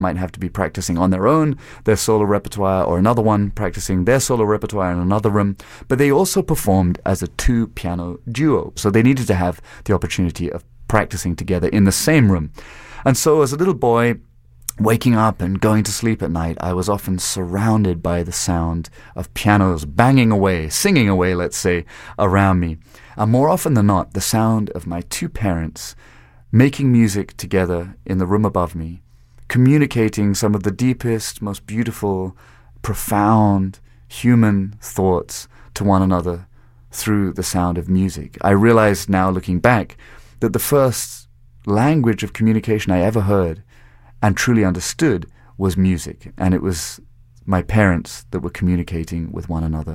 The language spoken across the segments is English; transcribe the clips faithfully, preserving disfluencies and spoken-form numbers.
might have to be practicing on their own, their solo repertoire, or another one practicing their solo repertoire in another room. But they also performed as a two-piano duo, so they needed to have the opportunity of practicing together in the same room. And so as a little boy, waking up and going to sleep at night, I was often surrounded by the sound of pianos banging away, singing away, let's say, around me. And more often than not, the sound of my two parents making music together in the room above me, communicating some of the deepest, most beautiful, profound human thoughts to one another through the sound of music. I realize now, looking back, that the first language of communication I ever heard and truly understood was music, and it was my parents that were communicating with one another.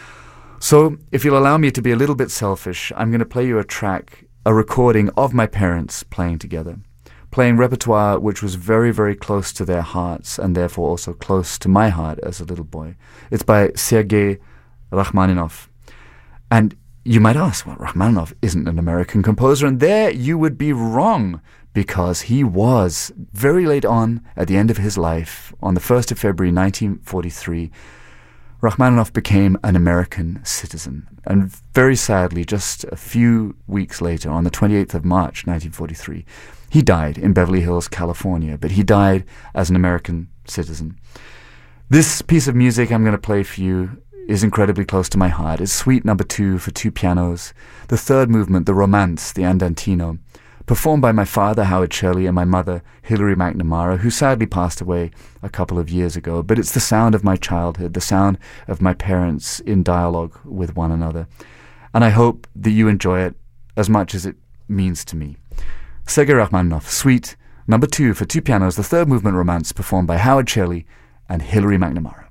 So, if you'll allow me to be a little bit selfish, I'm going to play you a track, a recording of my parents playing together, playing repertoire which was very, very close to their hearts and therefore also close to my heart as a little boy. It's by Sergei Rachmaninoff. And you might ask, well, Rachmaninoff isn't an American composer, and there you would be wrong, because he was, very late on, at the end of his life, on the first of February nineteen forty-three, Rachmaninoff became an American citizen. And very sadly, just a few weeks later, on the twenty-eighth of March nineteen forty-three, he died in Beverly Hills, California, but he died as an American citizen. This piece of music I'm going to play for you is incredibly close to my heart. It's Suite Number Two for two pianos, the third movement, the Romance, the Andantino, performed by my father, Howard Shirley, and my mother, Hilary McNamara, who sadly passed away a couple of years ago. But it's the sound of my childhood, the sound of my parents in dialogue with one another. And I hope that you enjoy it as much as it means to me. Sergei Rachmaninoff, Suite Number Two for two pianos, the third movement, Romance, performed by Howard Shirley and Hilary McNamara.